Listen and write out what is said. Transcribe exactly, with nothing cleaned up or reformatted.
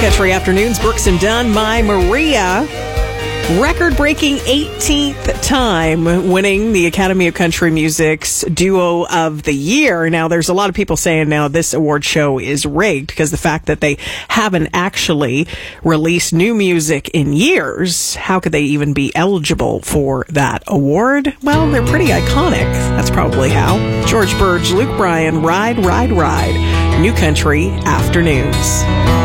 Country Afternoons, Brooks and Dunn, My Maria. Record-breaking eighteenth time winning the Academy of Country Music's Duo of the Year. Now, there's a lot of people saying now this award show is rigged because the fact that they haven't actually released new music in years, how could they even be eligible for that award? Well, they're pretty iconic. That's probably how. George Burge, Luke Bryan, Ride, Ride, Ride. New Country Afternoons.